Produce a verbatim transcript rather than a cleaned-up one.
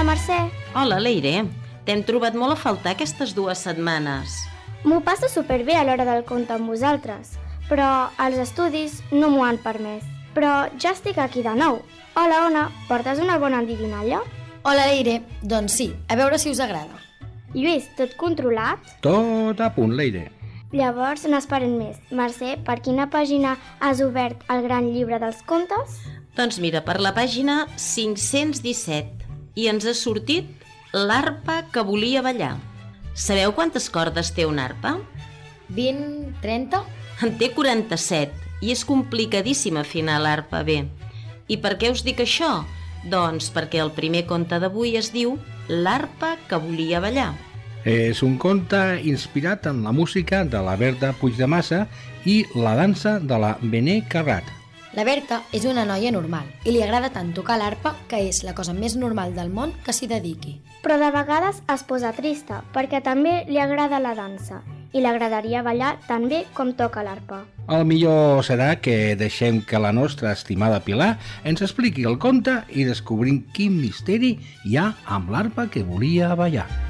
Mercè. Hola, Leire. T'hem trobat molt a faltar aquestes dues setmanes. M'ho passo superbé a l'hora del conte amb vosaltres, però els estudis no m'ho han permès. Però ja estic aquí de nou. Hola, Ona, portes una bona endivinalla? Hola, Leire. Doncs sí, a veure si us agrada. Lluís, tot controlat? Tot a punt, Leire. Llavors n'esperen més. Mercè, per quina pàgina has obert el gran llibre dels contes? Doncs mira, per la pàgina cinc-cents disset i ens ha sortit l'arpa que volia ballar. Sabeu quantes cordes té una arpa? vint, trenta? En té quaranta-set i és complicadíssim afinar l'arpa bé. I per què us dic això? Doncs perquè el primer conte d'avui es diu L'arpa que volia ballar. És un conte inspirat en la música de la Berta Puigdemassa i la dansa de la Bené Carrat. La Berta és una noia normal i li agrada tant tocar l'arpa que és la cosa més normal del món que s'hi dediqui. Però de vegades es posa trista perquè també li agrada la dansa i li agradaria ballar tan bé com toca l'arpa. El millor serà que deixem que la nostra estimada Pilar ens expliqui el conte i descobrim quin misteri hi ha amb l'arpa que volia ballar.